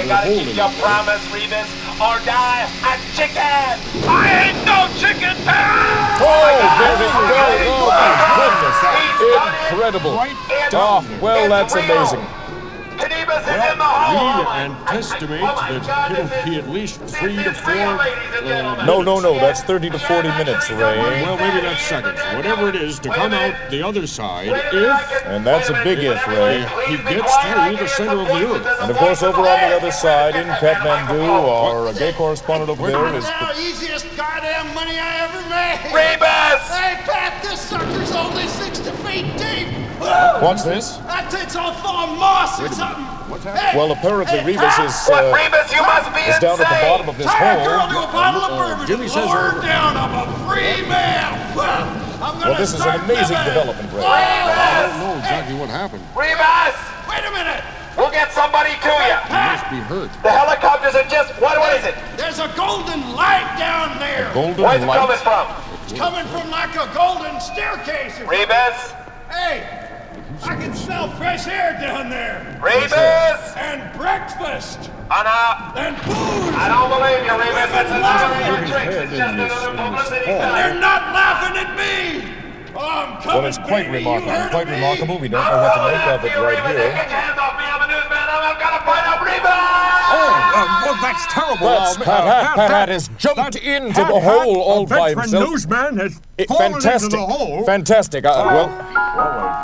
gotta hole keep in your it. promise, Rebus, or die a chicken! I ain't no chicken pal! Oh, there it goes. Oh, my goodness. Incredible. Right Oh, down there. well, that's amazing. Tenebus is in the hole! We anticipate that it'll be at least 3 to 4. No, that's 30 to 40 minutes, Ray. Well, maybe that's seconds. Whatever it is, to come out the other side if And that's a big if, Ray. he gets through the center of the earth. And of course, over on the other side in Kathmandu, our gay correspondent over there is... Now, easiest goddamn money I ever made. Rebus! Hey, Pat, this sucker's only 60 feet deep. What's this? That it's all full of moss or something. What's happening? Well, apparently Rebus is Rebus, you must be is down at the bottom of this Tie a girl hole. to a bottle of bourbon Jimmy and says lower her over. down. I'm a free man. I'm gonna Well, this is an start amazing living. development, Ray. I don't know exactly what happened. Rebus! Wait a minute. We'll get somebody to you! He must be hurt. The helicopters are just... What is it? There's a golden light down there. Golden Where's it coming light. from? It's coming from like a golden staircase. Rebus? Hey, I can smell fresh air down there. Rebus! And breakfast. Anna! And booze. I don't believe you, Rebus. It's a lie. Head It's just in a this little hole. publicity And stunt. they're not laughing at me. Oh, I'm coming, Well, it's quite baby. remarkable. You heard Quite of me? remarkable. We don't know what to make of it right Rebus, here. get your hands off me. I'm a newsman. I'm gonna find out Rebus! Well, that's terrible. That's Pat has jumped into the hole all by himself. newsman has Fantastic. Fantastic. Well,